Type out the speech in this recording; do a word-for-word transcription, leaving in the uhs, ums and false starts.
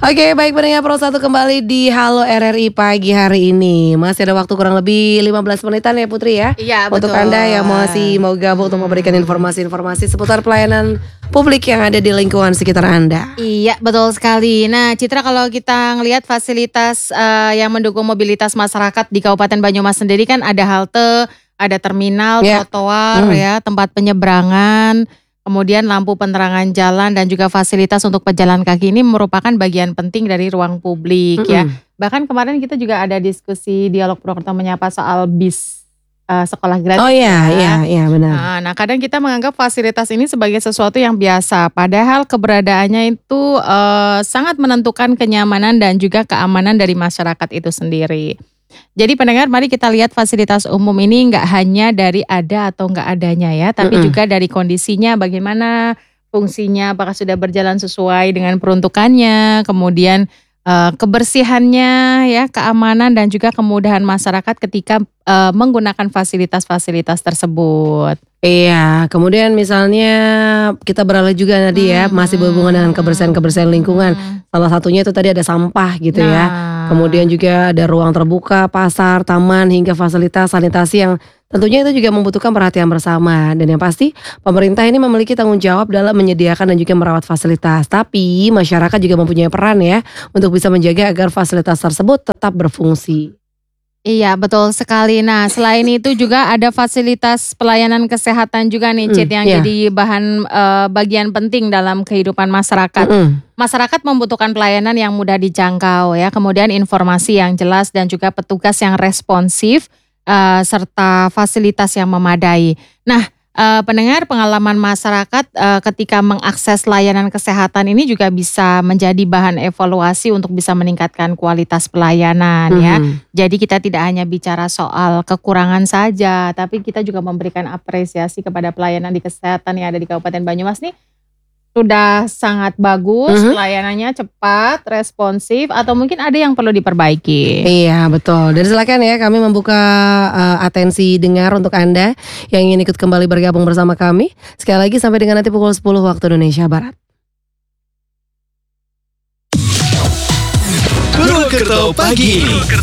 Oke, baik pendengar Pro satu kembali di Halo R R I pagi hari ini. Masih ada waktu kurang lebih lima belas menitan ya Putri ya. Iya, Untuk betul. Anda yang masih mau gabung untuk memberikan informasi-informasi seputar pelayanan publik yang ada di lingkungan sekitar Anda. Iya, betul sekali. Nah, Citra, kalau kita ngelihat fasilitas uh, yang mendukung mobilitas masyarakat di Kabupaten Banyumas sendiri kan ada halte, ada terminal, Ya. trotoar Hmm. ya, tempat penyeberangan, kemudian lampu penerangan jalan dan juga fasilitas untuk pejalan kaki ini merupakan bagian penting dari ruang publik ya. Mm-mm. Bahkan kemarin kita juga ada diskusi dialog Purwokerto menyapa soal bis uh, sekolah gratis. Oh iya, ya. iya, iya benar. Nah, nah, kadang kita menganggap fasilitas ini sebagai sesuatu yang biasa, padahal keberadaannya itu uh, sangat menentukan kenyamanan dan juga keamanan dari masyarakat itu sendiri. Jadi pendengar, mari kita lihat fasilitas umum ini nggak hanya dari ada atau nggak adanya ya, tapi Mm-mm. juga dari kondisinya, bagaimana fungsinya, apakah sudah berjalan sesuai dengan peruntukannya, kemudian uh, kebersihannya, ya, keamanan dan juga kemudahan masyarakat ketika uh, menggunakan fasilitas-fasilitas tersebut. Iya, kemudian misalnya kita beralih juga tadi ya, masih berhubungan dengan kebersihan-kebersihan lingkungan. Salah satunya itu tadi ada sampah gitu ya. Nah, Kemudian juga ada ruang terbuka, pasar, taman, hingga fasilitas sanitasi yang tentunya itu juga membutuhkan perhatian bersama. Dan yang pasti pemerintah ini memiliki tanggung jawab dalam menyediakan dan juga merawat fasilitas. Tapi masyarakat juga mempunyai peran ya untuk bisa menjaga agar fasilitas tersebut tetap berfungsi. Iya, betul sekali. Nah, selain itu juga ada fasilitas pelayanan kesehatan juga nih, Mm, Cit, yang iya. jadi bahan eh, bagian penting dalam kehidupan masyarakat. Mm-mm. Masyarakat membutuhkan pelayanan yang mudah dijangkau ya, kemudian informasi yang jelas dan juga petugas yang responsif eh, serta fasilitas yang memadai. Nah, eh, pendengar, pengalaman masyarakat eh, ketika mengakses layanan kesehatan ini juga bisa menjadi bahan evaluasi untuk bisa meningkatkan kualitas pelayanan ya. Mhm. Jadi kita tidak hanya bicara soal kekurangan saja, tapi kita juga memberikan apresiasi kepada pelayanan di kesehatan yang ada di Kabupaten Banyumas nih. Sudah sangat bagus, Mhm. pelayanannya cepat, responsif, atau mungkin ada yang perlu diperbaiki. Iya betul. Dan silakan ya kami membuka uh, atensi dengar untuk Anda yang ingin ikut kembali bergabung bersama kami. Sekali lagi sampai dengan nanti pukul sepuluh waktu Indonesia Barat. Purwokerto pagi.